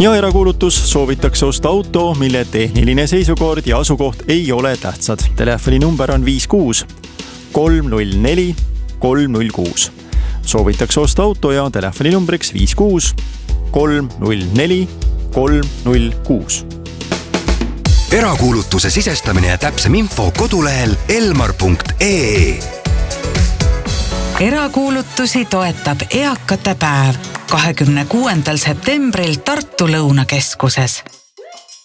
Ja erakuulutus: soovitakse osta auto, mille tehniline seisukord ja asukoht ei ole tähtsad. Telefoninumber on 56 304 306. Soovitakse osta auto ja telefoninumbriks 56 304 306. Erakuulutuse sisestamine ja täpsem info kodulehel elmar.ee. Erakuulutusi toetab Eakate päev 26. septembril Tartu Lõunakeskuses.